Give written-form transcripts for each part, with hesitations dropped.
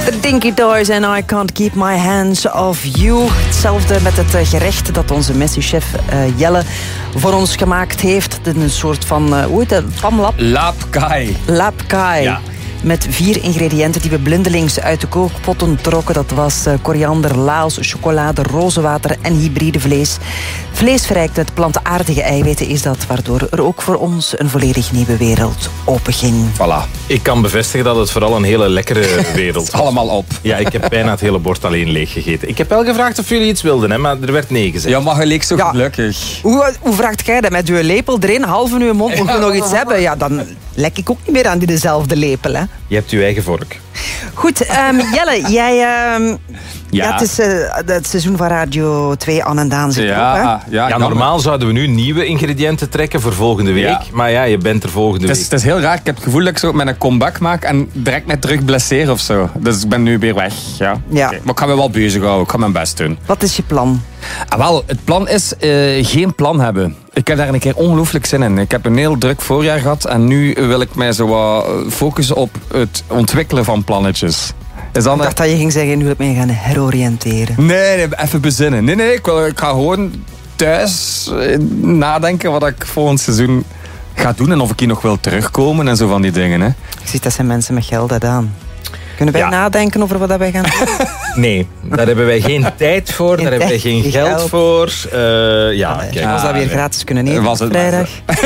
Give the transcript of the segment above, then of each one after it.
The Dinky Toys en I Can't Keep My Hands Off You. Hetzelfde met het gerecht dat onze Messi-chef Jelle voor ons gemaakt heeft. Een soort van, hoe heet dat? Pamlap? Lapkai. Lapkai. Ja. Met 4 ingrediënten die we blindelings uit de kookpotten trokken. Dat was koriander, laos, chocolade, rozenwater en hybride vlees. Vlees verrijkt met plantaardige eiwitten is dat, waardoor er ook voor ons een volledig nieuwe wereld openging. Voilà. Ik kan bevestigen dat het vooral een hele lekkere wereld was. Allemaal op. Ja, ik heb bijna het hele bord alleen leeg gegeten. Ik heb wel gevraagd of jullie iets wilden, hè, maar er werd nee gezegd. Ja, maar je leek zo gelukkig. Hoe vraagt jij dat? Met uw lepel erin, half in uw mond, moet je nog iets hebben? Ja, dan lek ik ook niet meer aan dezelfde lepel, hè. Je hebt uw eigen vork. Goed, Jelle, jij... Ja, het is het seizoen van Radio 2 aan en Daan zit op, hè? Ja, normaal zouden we nu nieuwe ingrediënten trekken voor volgende week. Ja. Maar ja, je bent er volgende week. Het is heel raar. Ik heb het gevoel dat ik zo met een comeback maak en direct mij terug blesseer of zo. Dus ik ben nu weer weg. Ja. Okay. Maar ik ga me wel bezig houden. Ik ga mijn best doen. Wat is je plan? Wel, het plan is geen plan hebben. Ik heb daar een keer ongelooflijk zin in. Ik heb een heel druk voorjaar gehad en nu wil ik mij zo wat focussen op het ontwikkelen van plannetjes. Ik dacht dat je ging zeggen, nu wil ik mij gaan heroriënteren. Nee, even bezinnen. Nee, ik ga gewoon thuis nadenken wat ik volgend seizoen ga doen en of ik hier nog wil terugkomen en zo van die dingen. Hè. Ik zie dat zijn mensen met geld gedaan. Kunnen wij nadenken over wat wij gaan doen? Nee, daar hebben wij geen tijd voor, daar hebben wij geen geld voor. Kijk, als dat weer gratis kunnen eten was het vrijdag.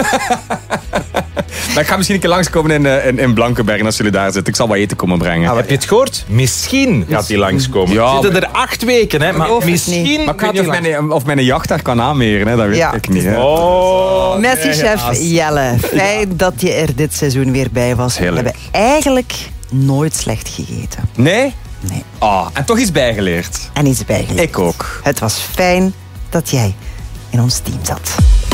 Maar ik ga misschien een keer langskomen in Blankenberg als jullie daar zitten. Ik zal wat eten komen brengen. Heb je het gehoord? Misschien gaat hij langskomen. Ja, zitten er 8 weken, hè? Maar misschien. Maar ik weet niet of mijn jacht daar kan aanmeren, hè? Dat weet ik niet. Hè. Messi-chef Jelle, fijn dat je er dit seizoen weer bij was. Heerlijk. We hebben eigenlijk nooit slecht gegeten. Nee? Nee. En toch iets bijgeleerd. En iets bijgeleerd. Ik ook. Het was fijn dat jij in ons team zat.